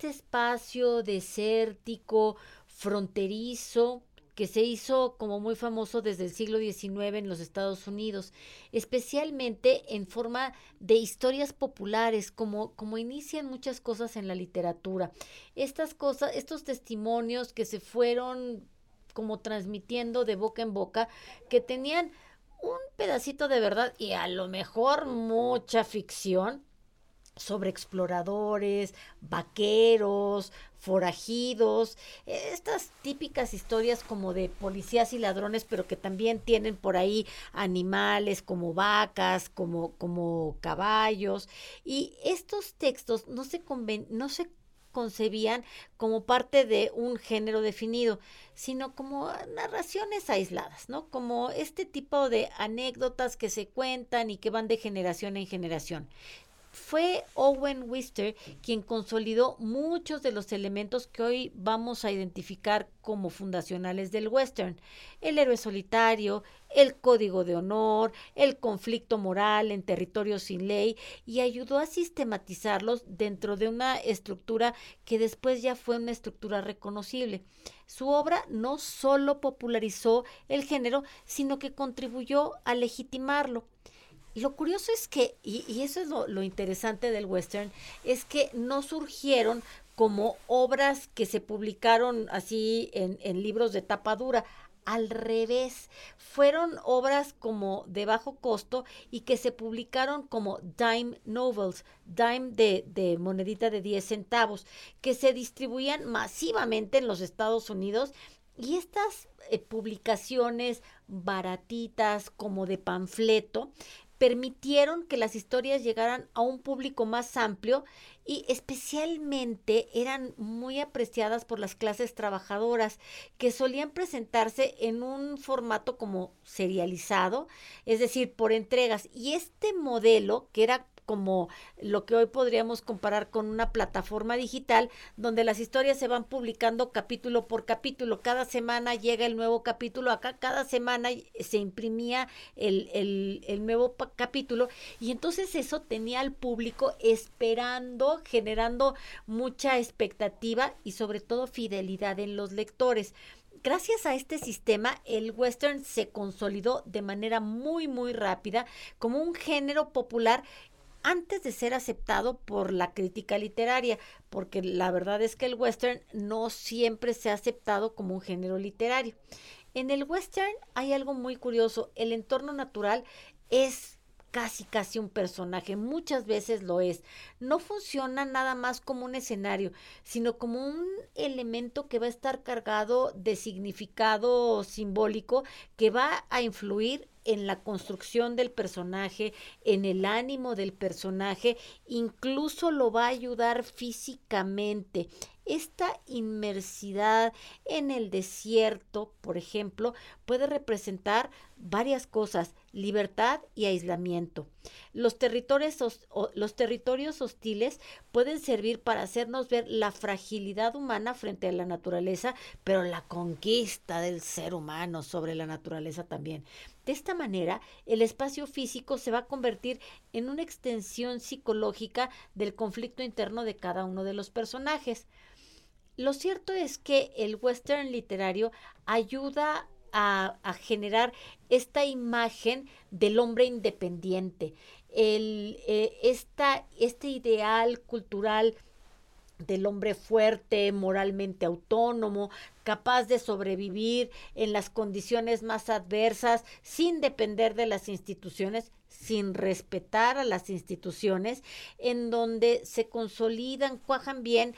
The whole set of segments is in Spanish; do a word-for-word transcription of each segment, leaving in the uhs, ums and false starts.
este espacio desértico, fronterizo, que se hizo como muy famoso desde el siglo diecinueve en los Estados Unidos, especialmente en forma de historias populares, como, como inician muchas cosas en la literatura. Estas cosas, estos testimonios que se fueron como transmitiendo de boca en boca, que tenían un pedacito de verdad y a lo mejor mucha ficción, sobre exploradores, vaqueros, forajidos, estas típicas historias como de policías y ladrones, pero que también tienen por ahí animales como vacas, como, como caballos, y estos textos no se conven, no se concebían como parte de un género definido, sino como narraciones aisladas, ¿no? Como este tipo de anécdotas que se cuentan y que van de generación en generación. Fue Owen Wister quien consolidó muchos de los elementos que hoy vamos a identificar como fundacionales del western: el héroe solitario, el código de honor, el conflicto moral en territorio sin ley, y ayudó a sistematizarlos dentro de una estructura que después ya fue una estructura reconocible. Su obra no solo popularizó el género, sino que contribuyó a legitimarlo. Lo curioso es que, y, y eso es lo, lo interesante del western, es que no surgieron como obras que se publicaron así en, en libros de tapa dura. Al revés, fueron obras como de bajo costo y que se publicaron como dime novels, dime de, de monedita de diez centavos, que se distribuían masivamente en los Estados Unidos. Y estas eh, publicaciones baratitas como de panfleto permitieron que las historias llegaran a un público más amplio, y especialmente eran muy apreciadas por las clases trabajadoras, que solían presentarse en un formato como serializado, es decir, por entregas. Y este modelo, que era como lo que hoy podríamos comparar con una plataforma digital, donde las historias se van publicando capítulo por capítulo. Cada semana llega el nuevo capítulo, acá cada semana se imprimía el, el, el nuevo capítulo, y entonces eso tenía al público esperando, generando mucha expectativa y sobre todo fidelidad en los lectores. Gracias a este sistema, el western se consolidó de manera muy, muy rápida como un género popular antes de ser aceptado por la crítica literaria, porque la verdad es que el western no siempre se ha aceptado como un género literario. En el western hay algo muy curioso: el entorno natural es casi casi un personaje, muchas veces lo es. No funciona nada más como un escenario, sino como un elemento que va a estar cargado de significado simbólico, que va a influir en la construcción del personaje, en el ánimo del personaje, incluso lo va a ayudar físicamente. Esta inmersidad en el desierto, por ejemplo, puede representar varias cosas: libertad y aislamiento. Los territorios, los territorios hostiles pueden servir para hacernos ver la fragilidad humana frente a la naturaleza, pero la conquista del ser humano sobre la naturaleza también. De esta manera, el espacio físico se va a convertir en una extensión psicológica del conflicto interno de cada uno de los personajes. Lo cierto es que el western literario ayuda a, a generar esta imagen del hombre independiente, el, eh, esta, este ideal cultural del hombre fuerte, moralmente autónomo, capaz de sobrevivir en las condiciones más adversas, sin depender de las instituciones, sin respetar a las instituciones, en donde se consolidan, cuajan bien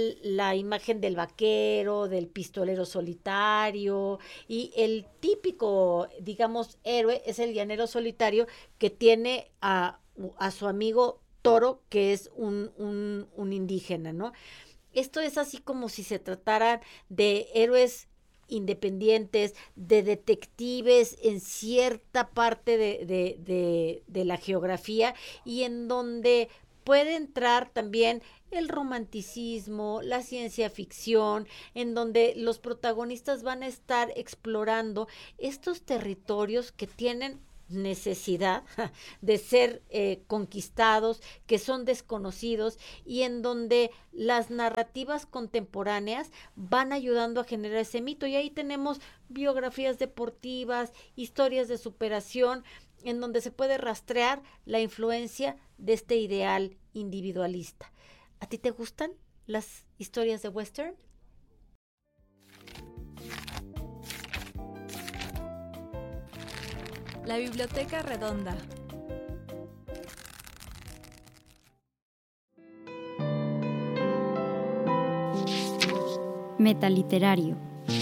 la imagen del vaquero, del pistolero solitario, y el típico, digamos, héroe es el llanero solitario que tiene a, a su amigo Toro, que es un, un, un indígena, ¿no? Esto es así como si se tratara de héroes independientes, de detectives en cierta parte de, de, de, de la geografía, y en donde puede entrar también el romanticismo, la ciencia ficción, en donde los protagonistas van a estar explorando estos territorios que tienen necesidad de ser eh, conquistados, que son desconocidos y en donde las narrativas contemporáneas van ayudando a generar ese mito. Y ahí tenemos biografías deportivas, historias de superación, en donde se puede rastrear la influencia de este ideal individualista. ¿A ti te gustan las historias de western? La Biblioteca Redonda. Metaliterario.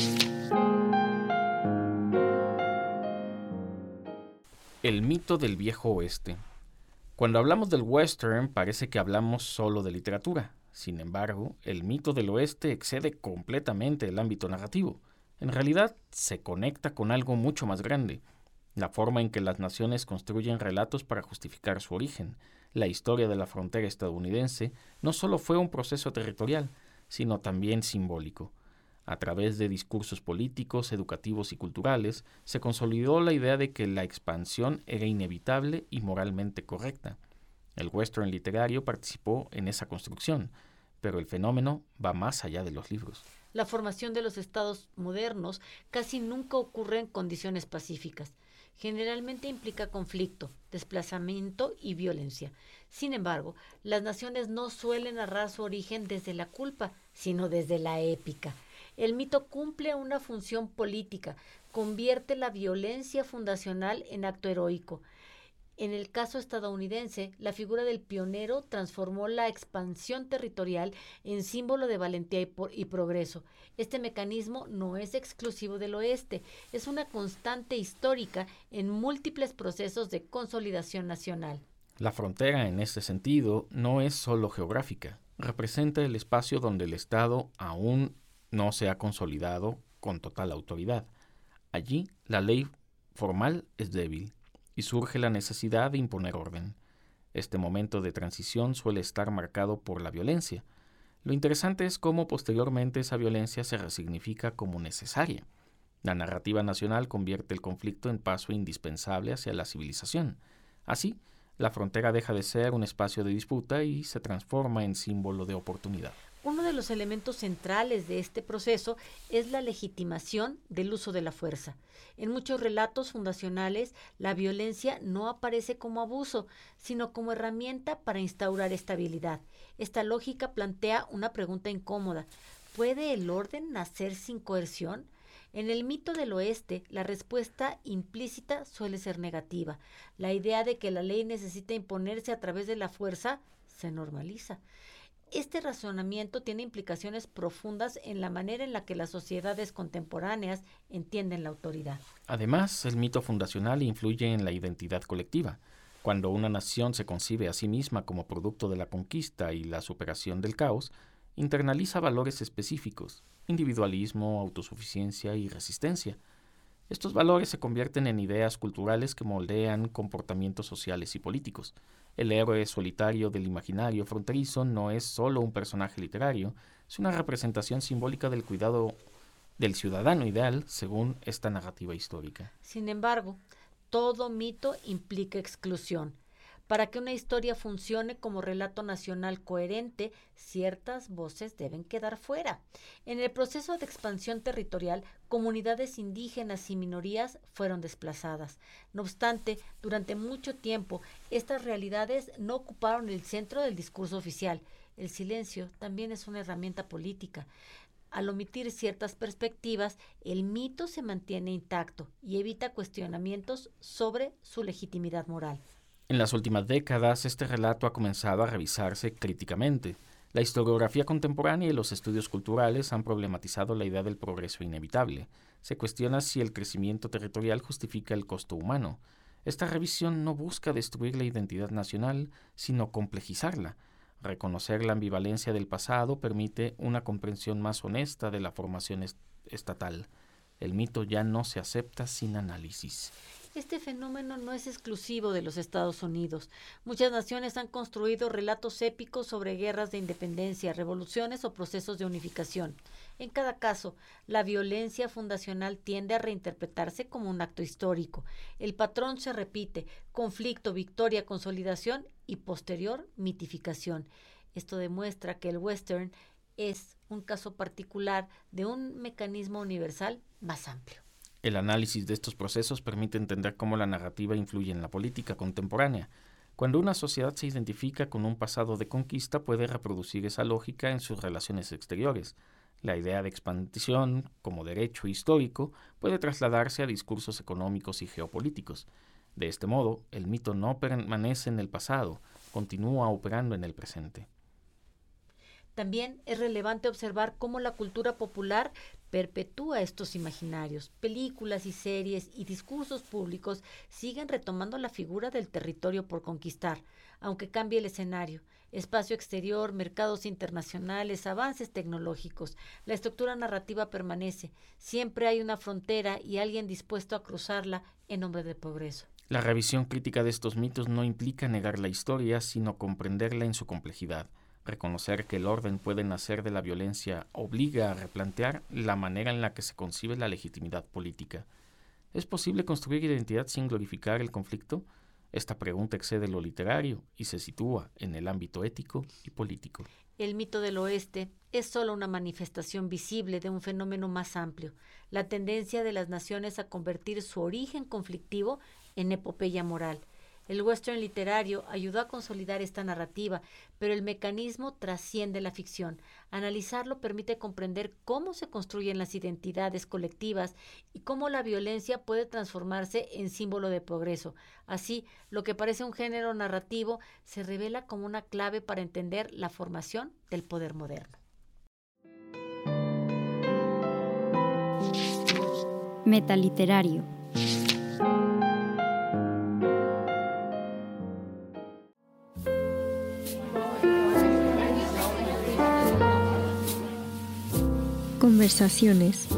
El mito del viejo oeste. Cuando hablamos del western parece que hablamos solo de literatura. Sin embargo, el mito del oeste excede completamente el ámbito narrativo. En realidad, se conecta con algo mucho más grande. La forma en que las naciones construyen relatos para justificar su origen. La historia de la frontera estadounidense no solo fue un proceso territorial, sino también simbólico. A través de discursos políticos, educativos y culturales, se consolidó la idea de que la expansión era inevitable y moralmente correcta. El western literario participó en esa construcción, pero el fenómeno va más allá de los libros. La formación de los estados modernos casi nunca ocurre en condiciones pacíficas. Generalmente implica conflicto, desplazamiento y violencia. Sin embargo, las naciones no suelen narrar su origen desde la culpa, sino desde la épica. El mito cumple una función política, convierte la violencia fundacional en acto heroico. En el caso estadounidense, la figura del pionero transformó la expansión territorial en símbolo de valentía y, por, y progreso. Este mecanismo no es exclusivo del oeste, es una constante histórica en múltiples procesos de consolidación nacional. La frontera, en este sentido, no es solo geográfica, representa el espacio donde el Estado aún no se ha consolidado con total autoridad. Allí, la ley formal es débil y surge la necesidad de imponer orden. Este momento de transición suele estar marcado por la violencia. Lo interesante es cómo posteriormente esa violencia se resignifica como necesaria. La narrativa nacional convierte el conflicto en paso indispensable hacia la civilización. Así, la frontera deja de ser un espacio de disputa y se transforma en símbolo de oportunidad. Uno de los elementos centrales de este proceso es la legitimación del uso de la fuerza. En muchos relatos fundacionales, la violencia no aparece como abuso, sino como herramienta para instaurar estabilidad. Esta lógica plantea una pregunta incómoda. ¿Puede el orden nacer sin coerción? En el mito del oeste, la respuesta implícita suele ser negativa. La idea de que la ley necesita imponerse a través de la fuerza se normaliza. Este razonamiento tiene implicaciones profundas en la manera en la que las sociedades contemporáneas entienden la autoridad. Además, el mito fundacional influye en la identidad colectiva. Cuando una nación se concibe a sí misma como producto de la conquista y la superación del caos, internaliza valores específicos: individualismo, autosuficiencia y resistencia. Estos valores se convierten en ideas culturales que moldean comportamientos sociales y políticos. El héroe solitario del imaginario fronterizo no es solo un personaje literario, es una representación simbólica del cuidado del ciudadano ideal según esta narrativa histórica. Sin embargo, todo mito implica exclusión. Para que una historia funcione como relato nacional coherente, ciertas voces deben quedar fuera. En el proceso de expansión territorial, comunidades indígenas y minorías fueron desplazadas. No obstante, durante mucho tiempo, estas realidades no ocuparon el centro del discurso oficial. El silencio también es una herramienta política. Al omitir ciertas perspectivas, el mito se mantiene intacto y evita cuestionamientos sobre su legitimidad moral. En las últimas décadas, este relato ha comenzado a revisarse críticamente. La historiografía contemporánea y los estudios culturales han problematizado la idea del progreso inevitable. Se cuestiona si el crecimiento territorial justifica el costo humano. Esta revisión no busca destruir la identidad nacional, sino complejizarla. Reconocer la ambivalencia del pasado permite una comprensión más honesta de la formación est- estatal. El mito ya no se acepta sin análisis. Este fenómeno no es exclusivo de los Estados Unidos. Muchas naciones han construido relatos épicos sobre guerras de independencia, revoluciones o procesos de unificación. En cada caso, la violencia fundacional tiende a reinterpretarse como un acto histórico. El patrón se repite: conflicto, victoria, consolidación y posterior mitificación. Esto demuestra que el western es un caso particular de un mecanismo universal más amplio. El análisis de estos procesos permite entender cómo la narrativa influye en la política contemporánea. Cuando una sociedad se identifica con un pasado de conquista, puede reproducir esa lógica en sus relaciones exteriores. La idea de expansión como derecho histórico puede trasladarse a discursos económicos y geopolíticos. De este modo, el mito no permanece en el pasado, continúa operando en el presente. También es relevante observar cómo la cultura popular perpetúa estos imaginarios. Películas y series y discursos públicos siguen retomando la figura del territorio por conquistar, aunque cambie el escenario. Espacio exterior, mercados internacionales, avances tecnológicos. La estructura narrativa permanece. Siempre hay una frontera y alguien dispuesto a cruzarla en nombre del progreso. La revisión crítica de estos mitos no implica negar la historia, sino comprenderla en su complejidad. Reconocer que el orden puede nacer de la violencia obliga a replantear la manera en la que se concibe la legitimidad política. ¿Es posible construir identidad sin glorificar el conflicto? Esta pregunta excede lo literario y se sitúa en el ámbito ético y político. El mito del oeste es solo una manifestación visible de un fenómeno más amplio, la tendencia de las naciones a convertir su origen conflictivo en epopeya moral. El western literario ayudó a consolidar esta narrativa, pero el mecanismo trasciende la ficción. Analizarlo permite comprender cómo se construyen las identidades colectivas y cómo la violencia puede transformarse en símbolo de progreso. Así, lo que parece un género narrativo se revela como una clave para entender la formación del poder moderno. Metaliterario. Conversaciones.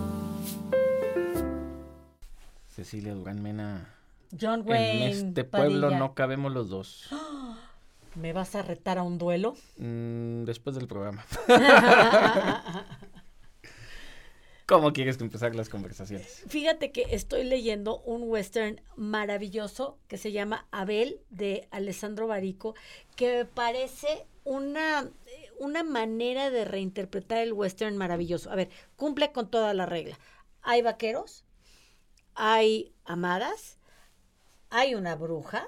Cecilia Durán Mena. John Wayne. En este pueblo Padilla. no cabemos los dos. ¿Me vas a retar a un duelo? Mm, después del programa. ¿Cómo quieres empezar las conversaciones? Fíjate que estoy leyendo un western maravilloso que se llama Abel, de Alessandro Barico, que me parece una, una manera de reinterpretar el western maravilloso. A ver, cumple con toda la regla. Hay vaqueros, hay amadas, hay una bruja,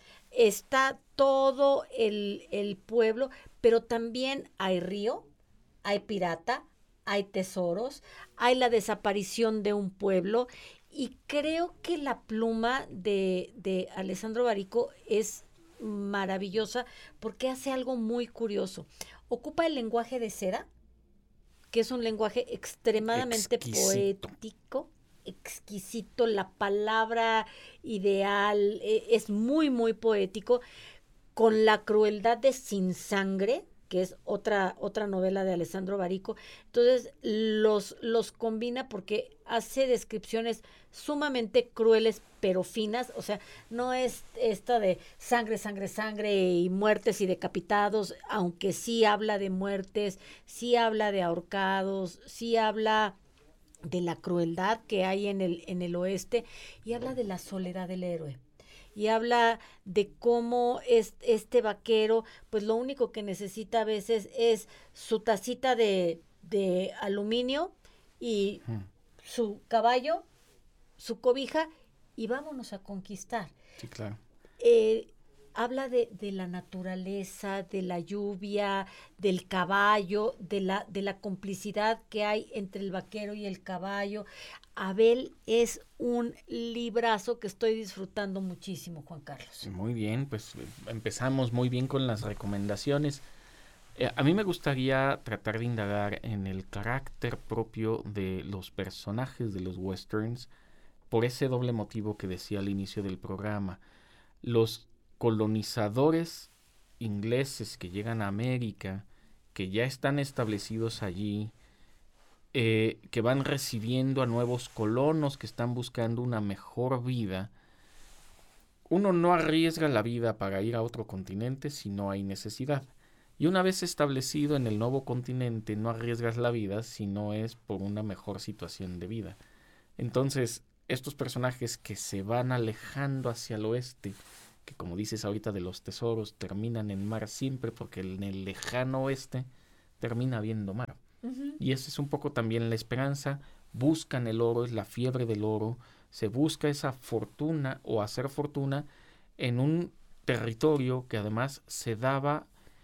está todo el, el pueblo, pero también hay río, hay pirata, hay tesoros, hay la desaparición de un pueblo, y creo que la pluma de, de Alessandro Barico es maravillosa porque hace algo muy curioso. Ocupa el lenguaje de seda, que es un lenguaje extremadamente Exquisito. poético, exquisito, la palabra ideal, eh, es muy, muy poético, con la crueldad de Sin Sangre, que es otra, otra novela de Alessandro Barico. Entonces los, los combina porque hace descripciones sumamente crueles pero finas. O sea, no es esta de sangre, sangre, sangre y muertes y decapitados, aunque sí habla de muertes, sí habla de ahorcados, sí habla de la crueldad que hay en el, en el oeste, y habla de la soledad del héroe. Y habla de cómo es, este vaquero, pues lo único que necesita a veces es su tacita de, de aluminio y Hmm. su caballo, su cobija, y vámonos a conquistar. Sí, claro. Eh, habla de, de la naturaleza, de la lluvia, del caballo, de la, de la complicidad que hay entre el vaquero y el caballo. Abel es un librazo que estoy disfrutando muchísimo, Juan Carlos. Muy bien, pues eh, empezamos muy bien con las recomendaciones. Eh, a mí me gustaría tratar de indagar en el carácter propio de los personajes de los westerns, por ese doble motivo que decía al inicio del programa. Los colonizadores ingleses que llegan a América, que ya están establecidos allí, eh, que van recibiendo a nuevos colonos que están buscando una mejor vida, uno no arriesga la vida para ir a otro continente si no hay necesidad. Y una vez establecido en el nuevo continente, no arriesgas la vida si no es por una mejor situación de vida. Entonces, estos personajes que se van alejando hacia el oeste, que como dices ahorita de los tesoros, terminan en mar siempre porque en el lejano oeste termina habiendo mar. Uh-huh. Y esa es un poco también la esperanza. Buscan el oro, es la fiebre del oro. Se busca esa fortuna o hacer fortuna en un territorio que además se daba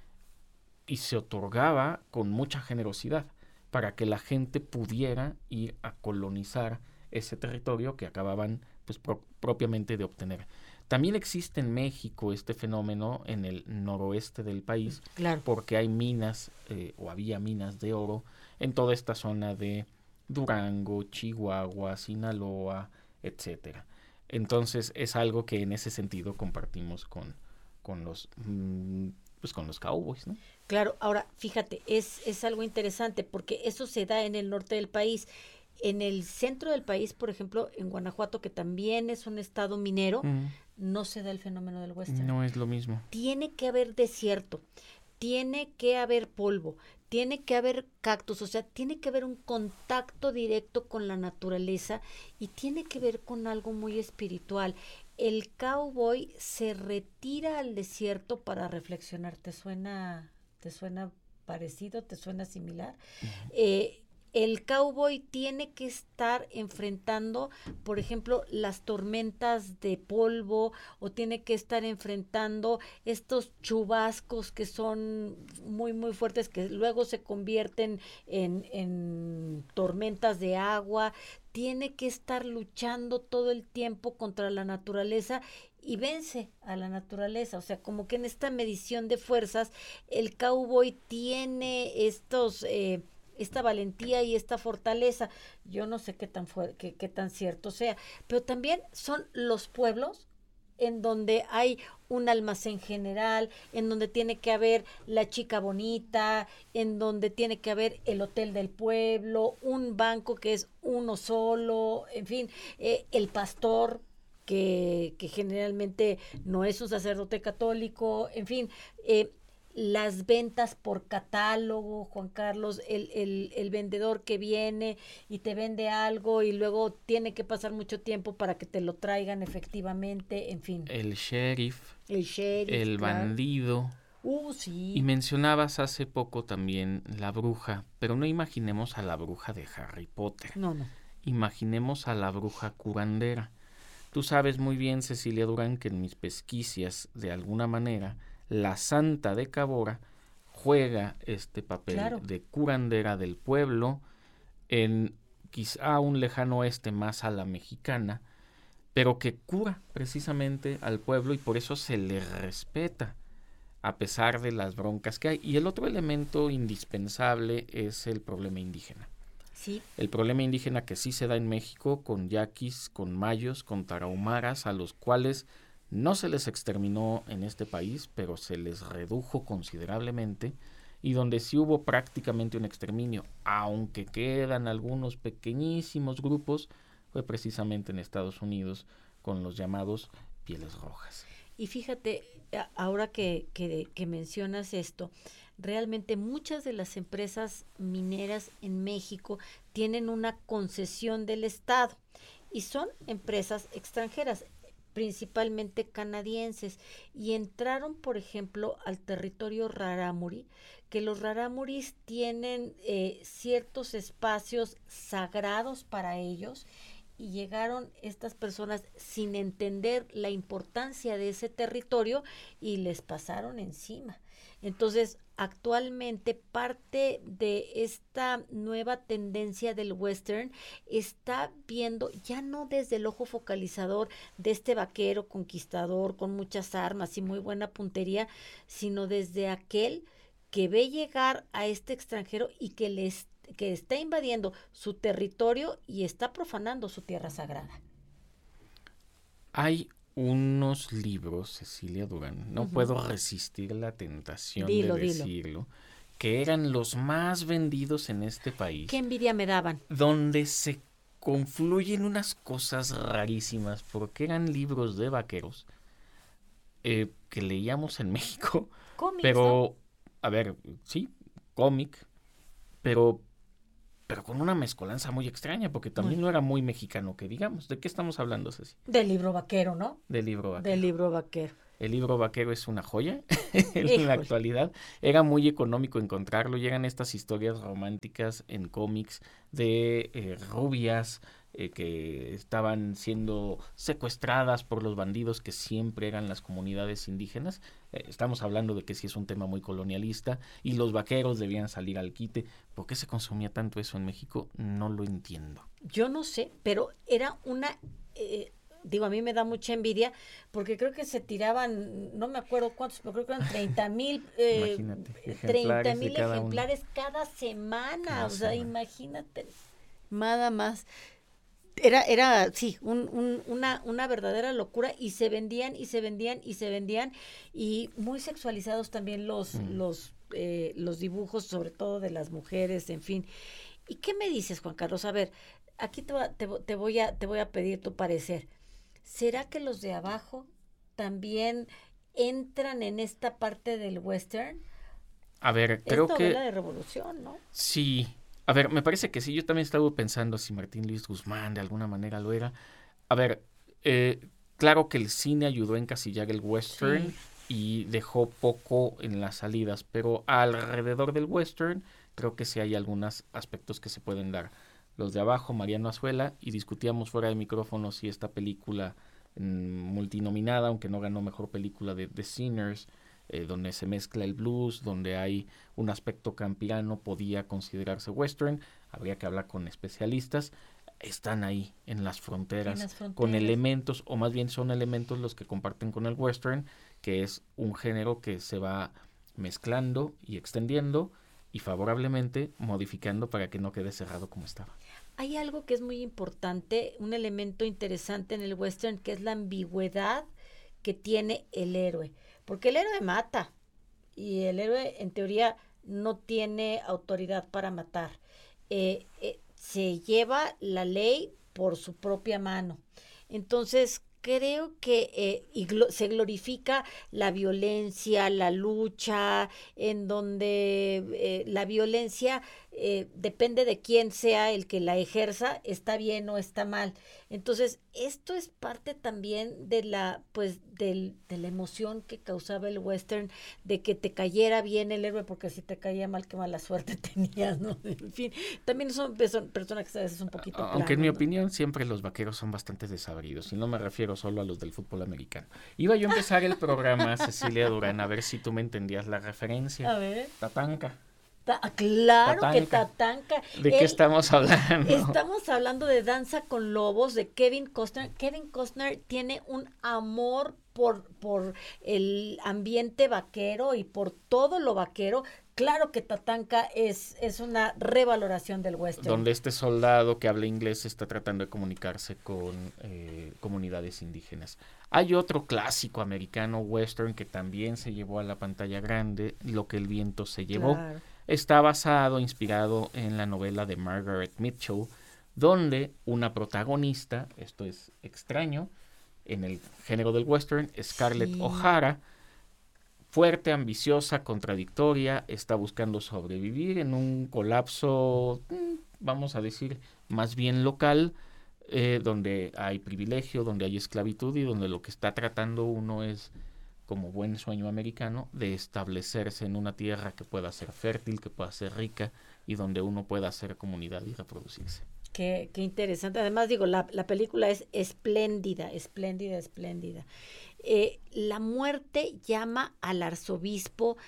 y se otorgaba con mucha generosidad para que la gente pudiera ir a colonizar ese territorio que acababan pues pro- propiamente de obtener. También existe en México este fenómeno en el noroeste del país, claro, porque hay minas eh, o había minas de oro en toda esta zona de Durango, Chihuahua, Sinaloa, etcétera. Entonces es algo que en ese sentido compartimos con, con los mmm, pues con los cowboys, ¿no? Claro, ahora fíjate, es, es algo interesante porque eso se da en el norte del país. En el centro del país, por ejemplo, en Guanajuato, que también es un estado minero, mm. no se da el fenómeno del western. No es lo mismo. Tiene que haber desierto, tiene que haber polvo, tiene que haber cactus, o sea, tiene que haber un contacto directo con la naturaleza y tiene que ver con algo muy espiritual. El cowboy se retira al desierto para reflexionar. ¿Te suena, te suena parecido? ¿Te suena similar? Uh-huh. Eh, el cowboy tiene que estar enfrentando, por ejemplo, las tormentas de polvo, o tiene que estar enfrentando estos chubascos que son muy, muy fuertes, que luego se convierten en, en tormentas de agua. Tiene que estar luchando todo el tiempo contra la naturaleza y vence a la naturaleza. O sea, como que en esta medición de fuerzas, el cowboy tiene estos... Eh, esta valentía y esta fortaleza. Yo no sé qué tan fu- qué, qué tan cierto sea, pero también son los pueblos en donde hay un almacén general, en donde tiene que haber la chica bonita, en donde tiene que haber el hotel del pueblo, un banco que es uno solo, en fin, eh, el pastor que, que generalmente no es un sacerdote católico, en fin, eh, las ventas por catálogo, Juan Carlos, el, el, el vendedor que viene y te vende algo y luego tiene que pasar mucho tiempo para que te lo traigan efectivamente, en fin. El sheriff, el, sheriff, el claro. bandido. Uh, sí. Y mencionabas hace poco también la bruja, pero no imaginemos a la bruja de Harry Potter. No, no. Imaginemos a la bruja curandera. Tú sabes muy bien, Cecilia Durán, que en mis pesquisas, de alguna manera, la Santa de Cabora juega este papel claro. de curandera del pueblo en quizá un lejano oeste más a la mexicana, pero que cura precisamente al pueblo y por eso se le respeta a pesar de las broncas que hay. Y el otro elemento indispensable es el problema indígena. Sí. El problema indígena que sí se da en México con yaquis, con mayos, con tarahumaras, a los cuales no se les exterminó en este país, pero se les redujo considerablemente, y donde sí hubo prácticamente un exterminio, aunque quedan algunos pequeñísimos grupos, fue precisamente en Estados Unidos con los llamados pieles rojas. Y fíjate, ahora que, que, que mencionas esto, realmente muchas de las empresas mineras en México tienen una concesión del Estado y son empresas extranjeras, principalmente canadienses, y entraron, por ejemplo, al territorio rarámuri, que los rarámuris tienen eh, ciertos espacios sagrados para ellos, y llegaron estas personas sin entender la importancia de ese territorio y les pasaron encima. Entonces, actualmente parte de esta nueva tendencia del western está viendo ya no desde el ojo focalizador de este vaquero conquistador con muchas armas y muy buena puntería, sino desde aquel que ve llegar a este extranjero y que les que está invadiendo su territorio y está profanando su tierra sagrada. Hay unos libros, Cecilia Durán, no uh-huh. puedo resistir la tentación dilo, de decirlo, dilo. que eran los más vendidos en este país. Qué envidia me daban. Donde se confluyen unas cosas rarísimas, porque eran libros de vaqueros eh, que leíamos en México. Cómics, pero, ¿no? a ver, sí, cómic, pero, pero con una mezcolanza muy extraña, porque también Muy. no era muy mexicano, que digamos. ¿De qué estamos hablando, Ceci? Del libro vaquero, ¿no? Del libro vaquero. Del libro vaquero. El libro vaquero es una joya en Híjole. la actualidad. Era muy económico encontrarlo. Llegan estas historias románticas en cómics de eh, rubias eh, que estaban siendo secuestradas por los bandidos que siempre eran las comunidades indígenas. Eh, estamos hablando de que sí es un tema muy colonialista y los vaqueros debían salir al quite. ¿Por qué se consumía tanto eso en México? No lo entiendo. Yo no sé, pero era una... eh, digo, a mí me da mucha envidia porque creo que se tiraban, no me acuerdo cuántos, pero creo que eran treinta mil eh, Imagínate, treinta ejemplares de mil cada uno. ejemplares cada semana. Cada O sea, semana. imagínate, nada más. Era, era, sí, un, un, una, una verdadera locura y se vendían y se vendían y se vendían y muy sexualizados también los, Mm. los, eh, los dibujos, sobre todo de las mujeres, en fin. ¿Y qué me dices, Juan Carlos? A ver, aquí te, va- te, vo- te voy a, te voy a pedir tu parecer. ¿Será que los de abajo también entran en esta parte del western? A ver, Es creo que novela de revolución, ¿no? sí. A ver, me parece que sí. Yo también estaba pensando si Martín Luis Guzmán de alguna manera lo era. A ver, eh, claro que el cine ayudó a encasillar el western Sí. y dejó poco en las salidas, pero alrededor del western creo que sí hay algunos aspectos que se pueden dar. Los de abajo, Mariano Azuela, y discutíamos fuera de micrófono si esta película mm, multinominada, aunque no ganó mejor película, de The Sinners, eh, donde se mezcla el blues, donde hay un aspecto campirano, podía considerarse western. Habría que hablar con especialistas. Están ahí en las fronteras, En las con fronteras. elementos, o más bien son elementos los que comparten con el western, que es un género que se va mezclando y extendiendo y favorablemente modificando para que no quede cerrado como estaba. Hay algo que es muy importante, un elemento interesante en el western, que es la ambigüedad que tiene el héroe. Porque el héroe mata y el héroe, en teoría, no tiene autoridad para matar. Eh, eh, se lleva la ley por su propia mano. Entonces, creo que eh, y glo- se glorifica la violencia, la lucha, en donde eh, la violencia eh, depende de quién sea el que la ejerza, está bien o está mal. Entonces, esto es parte también de la, pues, del, de la emoción que causaba el western, de que te cayera bien el héroe, porque si te caía mal, qué mala suerte tenías, ¿no? En fin, también son, son personas que a veces un poquito A- Aunque en plano, mi ¿no? opinión siempre los vaqueros son bastante desabridos, y no me refiero solo a los del fútbol americano. Iba yo a empezar el programa, Cecilia Durán, a ver si tú me entendías la referencia. A ver. Tatanka. Ta- claro que Tatanka. Tatanka. ¿De qué Él- estamos hablando? Estamos hablando de Danza con Lobos, de Kevin Costner. Kevin Costner tiene un amor por, por el ambiente vaquero y por todo lo vaquero. Claro que Tatanka es, es una revaloración del western. Donde este soldado que habla inglés está tratando de comunicarse con eh, comunidades indígenas. Hay otro clásico americano western que también se llevó a la pantalla grande, Lo que el viento se llevó. Claro. Está basado, inspirado en la novela de Margaret Mitchell, donde una protagonista, esto es extraño, en el género del western, Scarlett Sí. O'Hara, fuerte, ambiciosa, contradictoria, está buscando sobrevivir en un colapso, mm, vamos a decir, más bien local, eh, donde hay privilegio, donde hay esclavitud y donde lo que está tratando uno es, como buen sueño americano, de establecerse en una tierra que pueda ser fértil, que pueda ser rica y donde uno pueda hacer comunidad y reproducirse. Qué, qué interesante. Además, digo, la, la película es espléndida, espléndida, espléndida. Eh, la muerte llama al arzobispo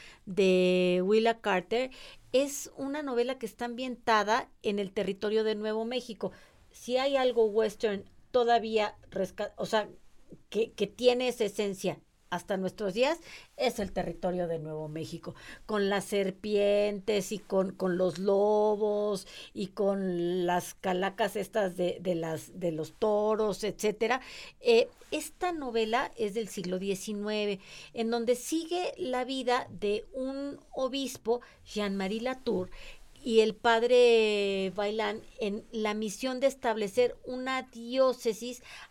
de Willa Carter. Es una novela que está ambientada en el territorio de Nuevo México. Si hay algo western todavía, resca- o sea, que, que tiene esa esencia hasta nuestros días, es el territorio de Nuevo México, con las serpientes y con, con los lobos y con las calacas estas de, de, las, de los toros, etcétera. Eh, esta novela es del siglo diecinueve, en donde sigue la vida de un obispo, Jean-Marie Latour, y el padre Bailán en la misión de establecer una diócesis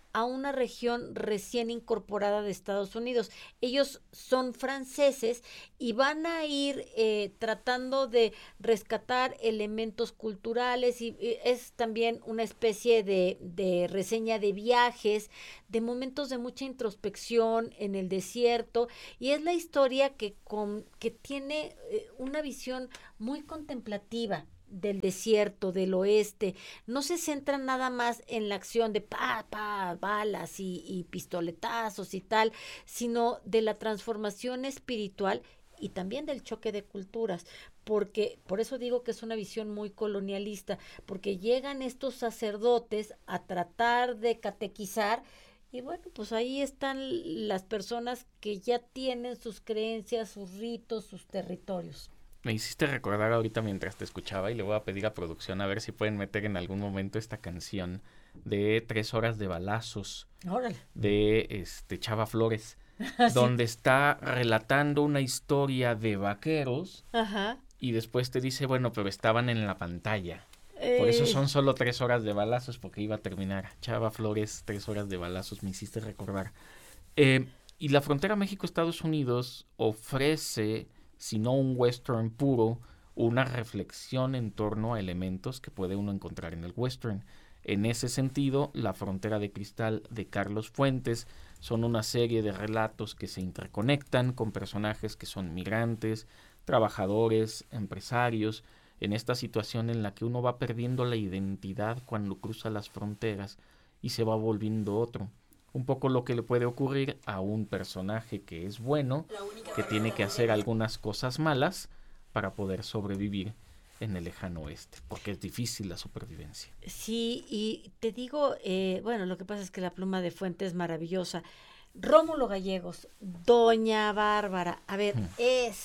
a una región recién incorporada de Estados Unidos. Ellos son franceses y van a ir eh, tratando de rescatar elementos culturales y, y es también una especie de, de reseña de viajes, de momentos de mucha introspección en el desierto, y es la historia que, con, que tiene eh, una visión muy contemplativa del desierto, del oeste. No se centra nada más en la acción de pa, pa, balas y, y pistoletazos y tal, sino de la transformación espiritual y también del choque de culturas, porque por eso digo que es una visión muy colonialista, porque llegan estos sacerdotes a tratar de catequizar y bueno, pues ahí están las personas que ya tienen sus creencias, sus ritos, sus territorios. Me hiciste recordar ahorita mientras te escuchaba y le voy a pedir a producción a ver si pueden meter en algún momento esta canción de Tres horas de balazos. Órale. De este Chava Flores, ¿Sí? Donde está relatando una historia de vaqueros. Ajá. Y después te dice, bueno, pero estaban en la pantalla. Eh, Por eso son solo tres horas de balazos, porque iba a terminar. Chava Flores, tres horas de balazos, me hiciste recordar. Eh, y la frontera México-Estados Unidos ofrece, si no un western puro, una reflexión en torno a elementos que puede uno encontrar en el western. En ese sentido, La frontera de cristal de Carlos Fuentes son una serie de relatos que se interconectan con personajes que son migrantes, trabajadores, empresarios, en esta situación en la que uno va perdiendo la identidad cuando cruza las fronteras y se va volviendo otro. Un poco lo que le puede ocurrir a un personaje que es bueno, que tiene que hacer algunas cosas malas para poder sobrevivir en el lejano oeste, porque es difícil la supervivencia. Sí, y te digo, eh, bueno, lo que pasa es que la pluma de Fuentes es maravillosa. Rómulo Gallegos, Doña Bárbara. A ver, hmm.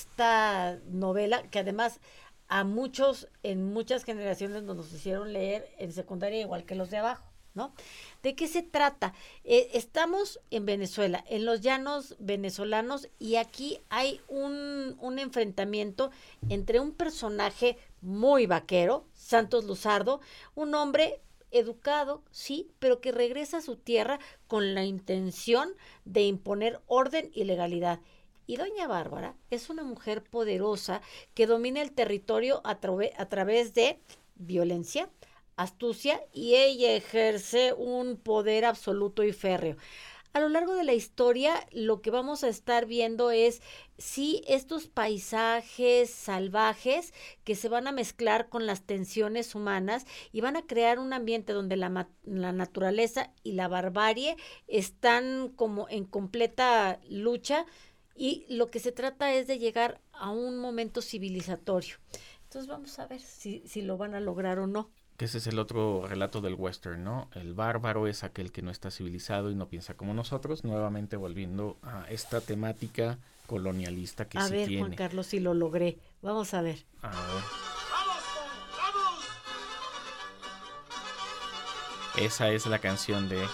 esta novela, que además a muchos, en muchas generaciones nos hicieron leer en secundaria igual que los de abajo, ¿no? ¿De qué se trata? Eh, estamos en Venezuela, en los llanos venezolanos, y aquí hay un, un enfrentamiento entre un personaje muy vaquero, Santos Luzardo, un hombre educado, sí, pero que regresa a su tierra con la intención de imponer orden y legalidad. Y Doña Bárbara es una mujer poderosa que domina el territorio a, tra- a través de violencia, astucia, y ella ejerce un poder absoluto y férreo. A lo largo de la historia, lo que vamos a estar viendo es, sí, estos paisajes salvajes que se van a mezclar con las tensiones humanas y van a crear un ambiente donde la, la naturaleza y la barbarie están como en completa lucha, y lo que se trata es de llegar a un momento civilizatorio. Entonces vamos a ver si, si lo van a lograr o no. Que ese es el otro relato del western, ¿no? El bárbaro es aquel que no está civilizado y no piensa como nosotros, nuevamente volviendo a esta temática colonialista que a sí ver, tiene. Juan Carlos, si lo logré. Vamos a ver. A ver. Esa es la canción de...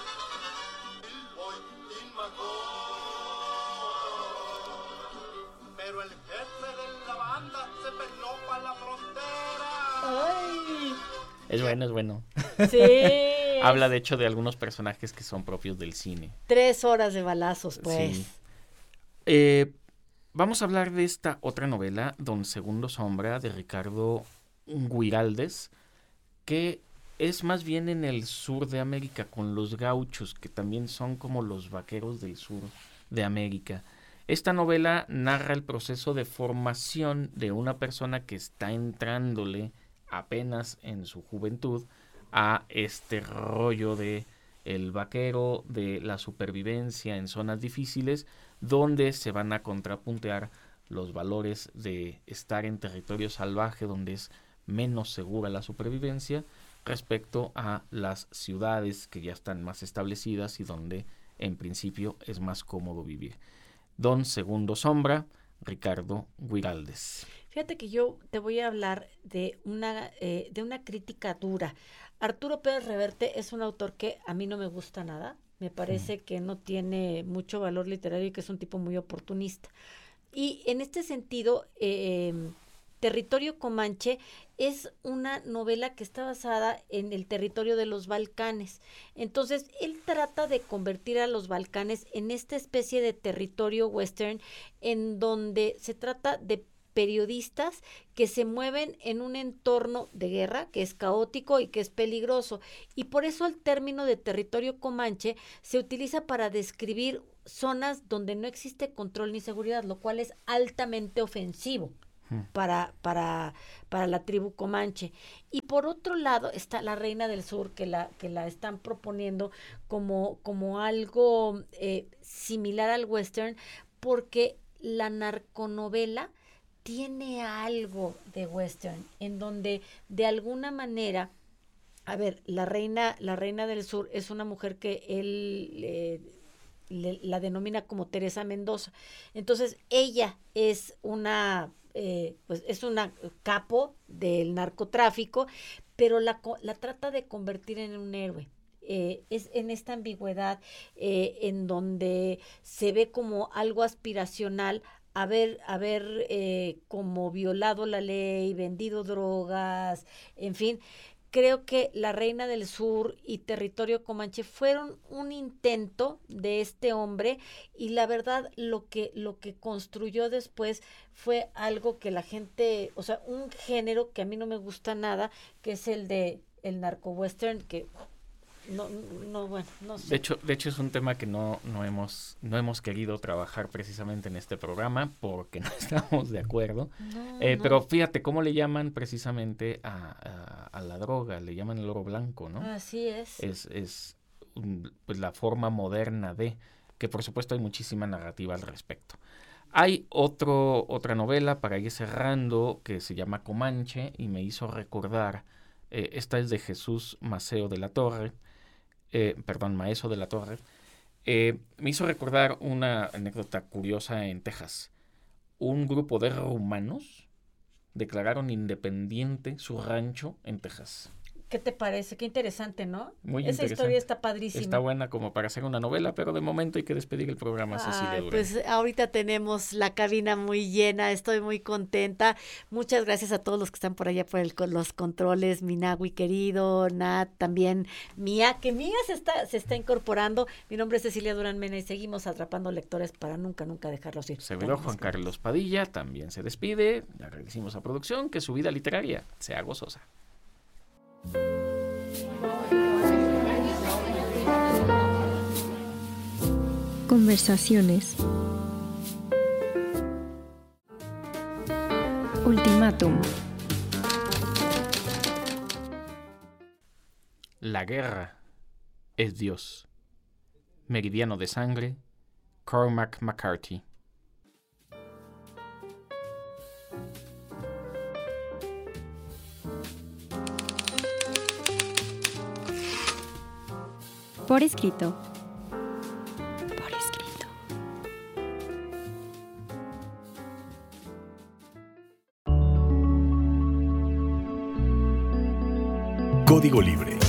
Pero el jefe de la banda se peló para la frontera. ¡Ay! Es bueno, es bueno. Sí. Habla de hecho de algunos personajes que son propios del cine. Tres horas de balazos, pues. Sí. Eh, vamos a hablar de esta otra novela, Don Segundo Sombra, de Ricardo Guiraldes, que es más bien en el sur de América, con los gauchos, que también son como los vaqueros del sur de América. Esta novela narra el proceso de formación de una persona que está entrándole apenas en su juventud a este rollo de el vaquero, de la supervivencia en zonas difíciles, donde se van a contrapuntear los valores de estar en territorio salvaje, donde es menos segura la supervivencia, respecto a las ciudades que ya están más establecidas y donde en principio es más cómodo vivir. Don Segundo Sombra, Ricardo Guiraldes. Fíjate que yo te voy a hablar de una, eh, de una crítica dura. Arturo Pérez Reverte es un autor que a mí no me gusta nada. Me parece mm. que no tiene mucho valor literario y que es un tipo muy oportunista. Y en este sentido, eh, Territorio Comanche es una novela que está basada en el territorio de los Balcanes. Entonces, él trata de convertir a los Balcanes en esta especie de territorio western en donde se trata de periodistas que se mueven en un entorno de guerra que es caótico y que es peligroso. Y por eso el término de territorio Comanche se utiliza para describir zonas donde no existe control ni seguridad, lo cual es altamente ofensivo para, para, para la tribu Comanche. Y por otro lado está La Reina del Sur, que la, que la están proponiendo como, como algo eh, similar al western, porque la narconovela tiene algo de western, en donde de alguna manera, a ver, la reina, la reina del sur es una mujer que él eh, le, la denomina como Teresa Mendoza. Entonces, ella es una, eh, pues es una capo del narcotráfico, pero la, la trata de convertir en un héroe. Eh, es en esta ambigüedad eh, en donde se ve como algo aspiracional haber, haber eh, como violado la ley, vendido drogas, en fin. Creo que La Reina del Sur y Territorio Comanche fueron un intento de este hombre, y la verdad lo que, lo que construyó después fue algo que la gente, o sea, un género que a mí no me gusta nada, que es el de el narco-western, que no, no, bueno, no sé. De hecho, de hecho es un tema que no, no hemos, no hemos querido trabajar precisamente en este programa porque no estamos de acuerdo. No, eh, no. Pero fíjate cómo le llaman precisamente a, a, a la droga, le llaman el oro blanco, ¿no? Así es. Es, es un, pues la forma moderna de, que por supuesto hay muchísima narrativa al respecto. Hay otro, otra novela para ir cerrando que se llama Comanche y me hizo recordar, eh, esta es de Jesús Maceo de la Torre, Eh, perdón, Maeso de la Torre, eh, me hizo recordar una anécdota curiosa en Texas. Un grupo de rumanos declararon independiente su rancho en Texas. ¿Qué te parece? Qué interesante, ¿no? Muy Esa interesante. historia está padrísima. Está buena como para hacer una novela, pero de momento hay que despedir el programa, Cecilia Ay, Durán. pues ahorita tenemos la cabina muy llena, estoy muy contenta. Muchas gracias a todos los que están por allá por el, con los controles, Minagui querido, Nat, también Mía, que Mía se está, se está incorporando. Mi nombre es Cecilia Durán Mena y seguimos atrapando lectores para nunca, nunca dejarlos ir. Severo Juan Carlos Padilla también se despide. Le agradecimos a producción que su vida literaria sea gozosa. Conversaciones. Ultimátum. La guerra es Dios. Meridiano de sangre, Cormac McCarthy. Por escrito. Por escrito. Código Libre